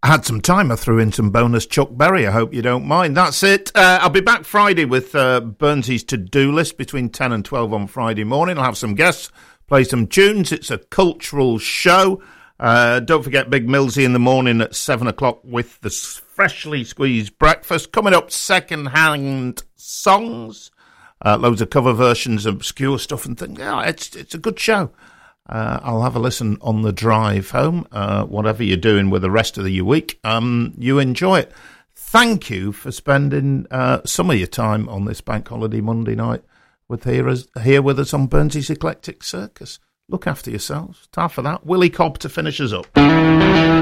had some time. I threw in some bonus Chuck Berry. I hope you don't mind. That's it. I'll be back Friday with Burnsy's to-do list between 10 and 12 on Friday morning. I'll have some guests, play some tunes. It's a cultural show. Don't forget Big Millsy in the morning at 7 o'clock with the freshly squeezed breakfast. Coming up, second-hand songs. Loads of cover versions of obscure stuff and things. Yeah, it's a good show. I'll have a listen on the drive home. Whatever you're doing with the rest of your week, you enjoy it. Thank you for spending some of your time on this Bank Holiday Monday night here with us on Burnsy's Eclectic Circus. Look after yourselves. Time for that. Willie Cobb to finish us up.